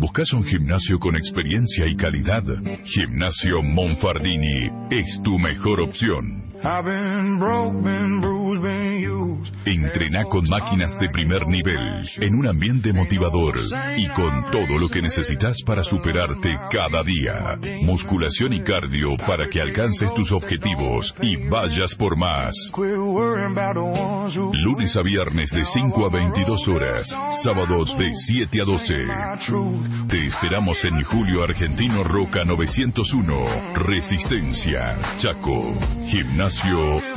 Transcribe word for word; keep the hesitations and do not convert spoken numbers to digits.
¿Buscas un gimnasio con experiencia y calidad? Gimnasio Monfardini es tu mejor opción. Entrená con máquinas de primer nivel, en un ambiente motivador y con todo lo que necesitas para superarte cada día. Musculación y cardio para que alcances tus objetivos y vayas por más. Lunes a viernes de cinco a veintidós horas, sábados de siete a doce. Te esperamos en Julio Argentino Roca novecientos uno, Resistencia, Chaco. Gimnasio